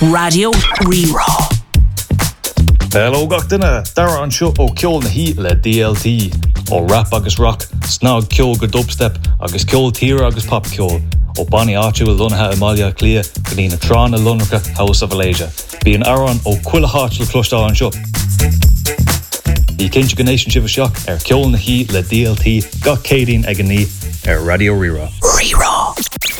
Radio Rerá. Hello gach duine, dara an seo ó ceol na hí le DLT, ó rap agus rock, snog ceol go dubstep, agus ceol tíre agus pop ceol, ó Bonnie Archibald lunathe Amalia Clia, go dtína trán a lunracha House of Alasia. Bí an aran ó cuila hátil clostá an seo. Í cinnte go nation sibh seach ceol na hí le DLT, gach cédín ag an ní Radio Rerá. Rerá.